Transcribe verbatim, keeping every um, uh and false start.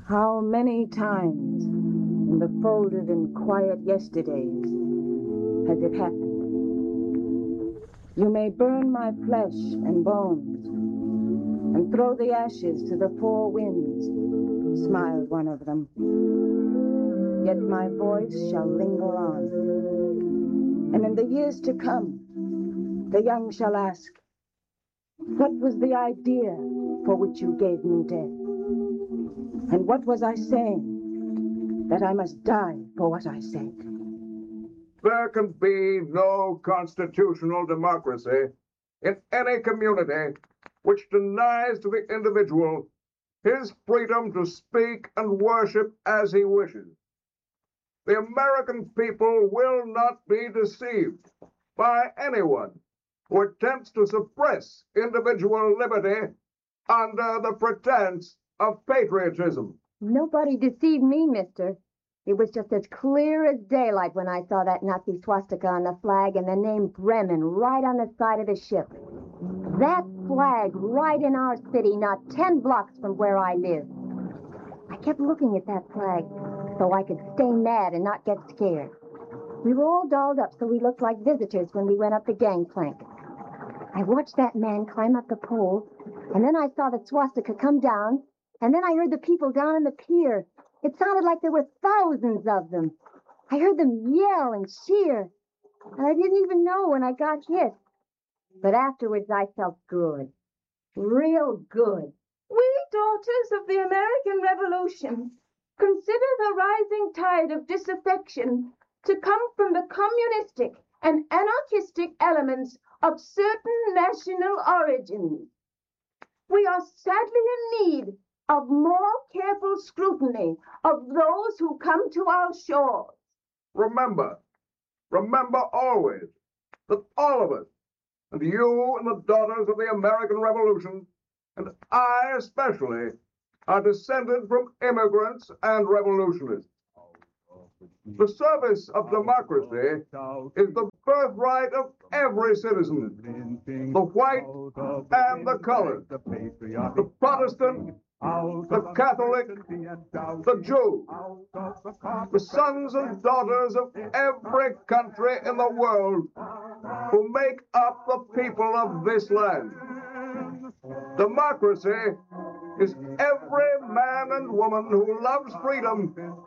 How many times in the folded and quiet yesterdays has it happened? You may burn my flesh and bones and throw the ashes to the four winds, smiled one of them. Yet my voice shall linger on. And in the years to come, the young shall ask, what was the idea for which you gave me death? And what was I saying that I must die for what I said? There can be no constitutional democracy in any community which denies to the individual his freedom to speak and worship as he wishes. The American people will not be deceived by anyone who attempts to suppress individual liberty under the pretense of patriotism. Nobody deceived me, mister. It was just as clear as daylight when I saw that Nazi swastika on the flag and the name Bremen right on the side of the ship. That flag right in our city, not ten blocks from where I live. I kept looking at that flag so I could stay mad and not get scared. We were all dolled up so we looked like visitors when we went up the gangplank. I watched that man climb up the pole, and then I saw the swastika come down, and then I heard the people down on the pier. It sounded like there were thousands of them. I heard them yell and cheer, and I didn't even know when I got hit. But afterwards I felt good, real good. We, daughters of the American Revolution, consider the rising tide of disaffection to come from the communistic and anarchistic elements of certain national origins. We are sadly in need of more careful scrutiny of those who come to our shores. Remember, remember always that all of us, and you and the daughters of the American Revolution, and I especially, are descended from immigrants and revolutionists. The service of democracy is the birthright of every citizen, the white and the colored, the Protestant, the Catholic, the Jew, the sons and daughters of every country in the world who make up the people of this land. Democracy is every man and woman who loves freedom